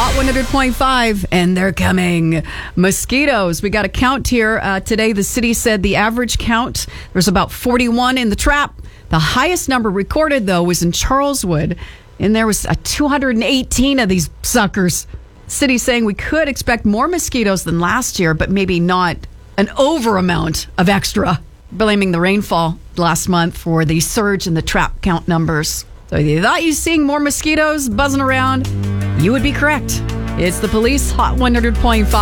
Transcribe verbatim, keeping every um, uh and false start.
Hot one hundred point five, and they're coming. Mosquitoes. We got a count here. Uh, today, the city said the average count, there's about forty-one in the trap. The highest number recorded, though, was in Charleswood, and there was uh, two hundred eighteen of these suckers. City saying we could expect more mosquitoes than last year, but maybe not an over amount of extra. Blaming the rainfall last month for the surge in the trap count numbers. So if you thought you seeing more mosquitoes buzzing around, you would be correct. It's the police Hot one hundred point five.